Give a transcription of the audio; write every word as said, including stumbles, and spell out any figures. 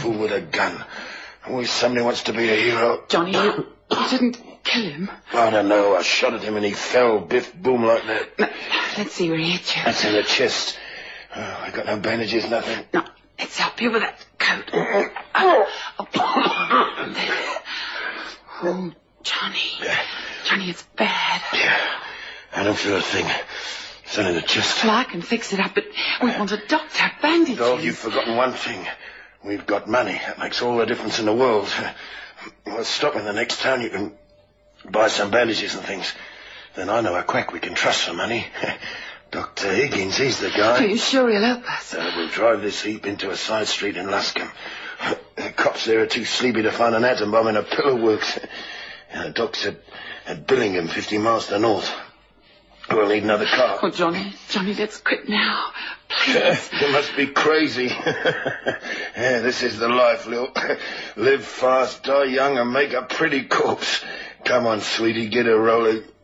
fool with a gun. Always somebody wants to be a hero. Johnny, you, you didn't kill him. I don't know. I shot at him and he fell, biff, boom, like that. No, let's see where he hit you. That's in the chest. Oh, I got no bandages, nothing. No, let's help you with that coat. Oh, oh. oh Johnny. Yeah. Johnny, it's bad. Yeah, I don't feel a thing. It's only the chest. Well, I can fix it up, but we want a doctor, bandages. Oh, you've forgotten one thing. We've got money. That makes all the difference in the world. Well, stop in the next town. You can buy some bandages and things. Then I know a quack we can trust for money. Doctor Higgins, he's the guy. Are you sure he'll help us? Uh, we'll drive this heap into a side street in Luscombe. The cops there are too sleepy to find an atom bomb in a pillar works. And the doc said at Billingham, fifty miles to the north. We'll need another car. Oh, Johnny, Johnny, let's quit now. Please. You must be crazy. Yeah, this is the life, Lil. Live fast, die young, and make a pretty corpse. Come on, sweetie, get a roller.